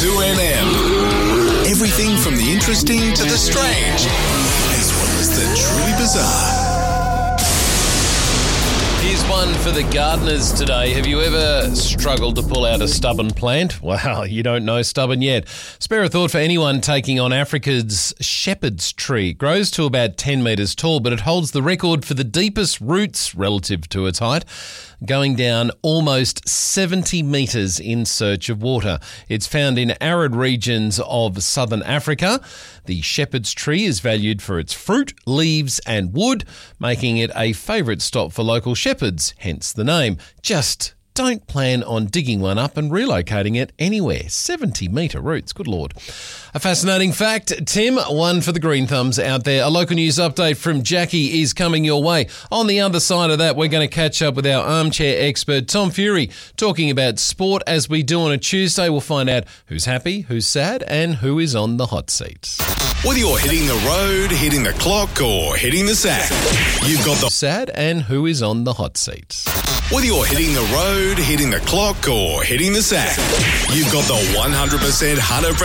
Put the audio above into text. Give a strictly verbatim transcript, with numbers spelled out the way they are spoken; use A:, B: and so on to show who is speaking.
A: two N M. Everything from the interesting to the strange, as well as the truly bizarre.
B: Here's one for the gardeners today. Have you ever struggled to pull out a stubborn plant? Well, you don't know stubborn yet. Spare a thought for anyone taking on Africa's shepherd's tree. It grows to about ten metres tall, but it holds the record for the deepest roots relative to its height, going down almost seventy metres in search of water. It's found in arid regions of southern Africa. The shepherd's tree is valued for its fruit, leaves and wood, making it a favourite stop for local shepherds, hence the name. Just don't plan on digging one up and relocating it anywhere. seventy metre roots, good Lord. A fascinating fact, Tim, one for the green thumbs out there. A local news update from Jackie is coming your way. On the other side of that, we're going to catch up with our armchair expert, Tom Fury, talking about sport as we do on a Tuesday. We'll find out who's happy, who's sad and who is on the hot seat.
A: Whether you're hitting the road, hitting the clock or hitting the sack, you've got the
B: sad and who is on the hot seat.
A: Whether you're hitting the road, hitting the clock or hitting the sack, you've got the one hundred percent Hunter